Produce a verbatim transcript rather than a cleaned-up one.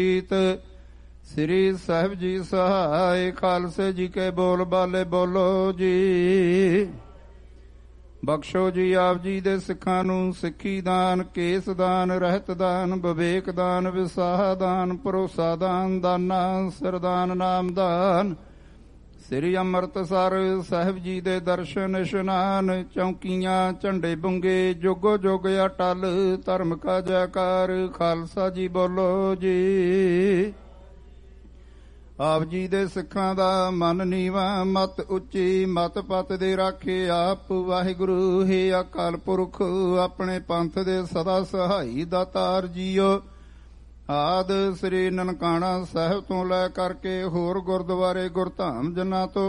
ਸ੍ਰੀ ਸਾਹਿਬ ਜੀ ਸਹਾਇ। ਖਾਲਸੇ ਜੀ ਕੇ ਬੋਲ ਬਾਲੇ ਬੋਲੋ ਜੀ। ਬਖਸ਼ੋ ਜੀ ਆਪ ਜੀ ਦੇ ਸਿੱਖਾਂ ਨੂੰ ਸਿੱਖੀ ਦਾਨ, ਕੇਸ ਦਾਨ, ਰਹਿਤ ਦਾਨ, ਵਿਵੇਕ ਦਾਨ, ਵਿਸਾਹ ਦਾਨ, ਭਰੋਸਾ ਦਾਨ, ਦਾਨਾ ਸਰਦਾਨ, ਨਾਮ ਦਾਨ। ਸ੍ਰੀ ਅੰਮ੍ਰਿਤਸਰ ਸਾਹਿਬ ਜੀ ਦੇ ਦਰਸ਼ਨ ਇਸ਼ਨਾਨ, ਚੌਂਕੀਆਂ ਝੰਡੇ ਬੁੰਗੇ, ਜੁਗੋ ਜੁਗ ਅਟਲ, ਧਰਮ ਕਾ ਜੈਕਾਰ। ਖਾਲਸਾ ਜੀ ਬੋਲੋ ਜੀ। ਆਪ ਜੀ ਦੇ ਸਿੱਖਾਂ ਦਾ ਮਨ ਨੀਵਾ, ਮਤ ਉੱਚੀ, ਮਤ ਪਤ ਦੇ ਰਾਖੇ ਆਪ। ਵਾਹਿਗੁਰੂ ਹੈ ਅਕਾਲ ਪੁਰਖ, ਆਪਣੇ ਪੰਥ ਦੇ ਸਦਾ ਸਹਾਈ ਦਾਤਾਰ ਜੀਓ। ਆਦ ਸ੍ਰੀ ਨਨਕਾਣਾ ਸਾਹਿਬ ਤੋਂ ਲੈ ਕਰਕੇ ਹੋਰ ਗੁਰਦੁਆਰੇ ਗੁਰਧਾਮ ਜਿਨ੍ਹਾਂ ਤੋਂ